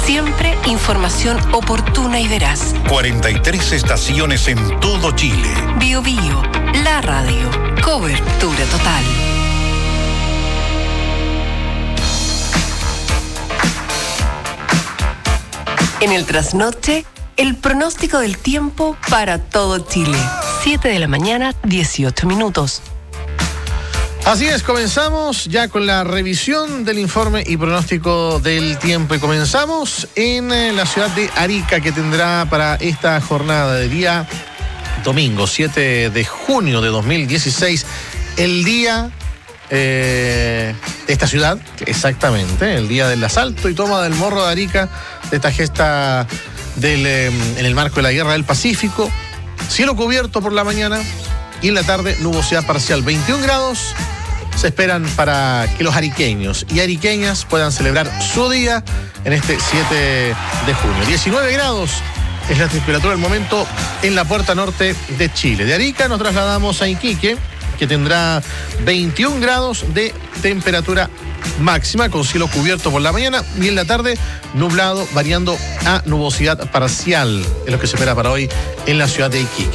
Siempre información oportuna y veraz. 43 estaciones en todo Chile. Bio Bio, la radio. Cobertura total. En el trasnoche, el pronóstico del tiempo para todo Chile. 7 de la mañana, 18 minutos. Así es, comenzamos ya con la revisión del informe y pronóstico del tiempo. Y comenzamos en la ciudad de Arica, que tendrá para esta jornada de día domingo 7 de junio de 2016 el día de esta ciudad, exactamente, el día del asalto y toma del Morro de Arica, de esta gesta en el marco de la Guerra del Pacífico. Cielo cubierto por la mañana y en la tarde nubosidad parcial. 21 grados se esperan para que los ariqueños y ariqueñas puedan celebrar su día en este 7 de junio. 19 grados es la temperatura del momento en la puerta norte de Chile. De Arica nos trasladamos a Iquique, que tendrá 21 grados de temperatura máxima, con cielo cubierto por la mañana y en la tarde nublado, variando a nubosidad parcial. Es lo que se espera para hoy en la ciudad de Iquique.